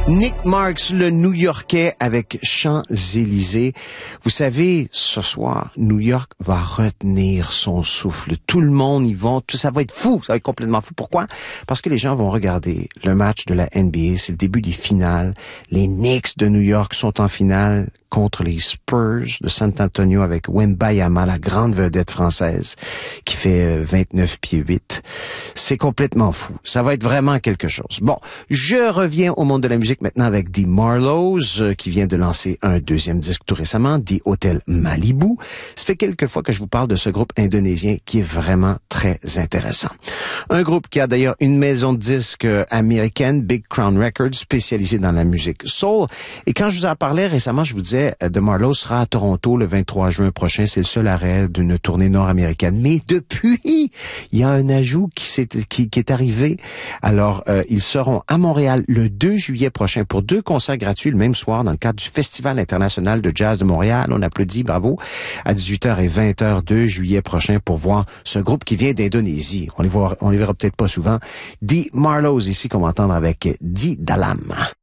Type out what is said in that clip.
Nick Marks, le New-Yorkais avec Champs-Élysées. Vous savez, ce soir, New York va retenir son souffle. Tout le monde y va, ça va être fou, ça va être complètement fou. Pourquoi? Parce que les gens vont regarder le match de la NBA, c'est le début des finales. Les Knicks de New York sont en finale contre les Spurs de San Antonio avec Wembanyama, la grande vedette française, qui fait 29 pieds 8. C'est complètement fou. Ça va être vraiment quelque chose. Bon, je reviens au monde de la musique maintenant avec The Marlows, qui vient de lancer un deuxième disque tout récemment, The Hotel Malibu. Ça fait quelques fois que je vous parle de ce groupe indonésien qui est vraiment très intéressant. Un groupe qui a d'ailleurs une maison de disques américaine, Big Crown Records, spécialisée dans la musique soul. Et quand je vous en parlais récemment, je vous disais, The Marlows sera à Toronto le 23 juin prochain. C'est le seul arrêt d'une tournée nord-américaine. Mais depuis, il y a un ajout qui est arrivé. Alors, ils seront à Montréal le 2 juillet prochain pour 2 concerts gratuits le même soir dans le cadre du Festival international de jazz de Montréal. On applaudit, bravo, à 18h et 20h 2 juillet prochain pour voir ce groupe qui vient d'Indonésie. On les verra peut-être pas souvent. The Marlows ici qu'on va entendre avec Di Dalam.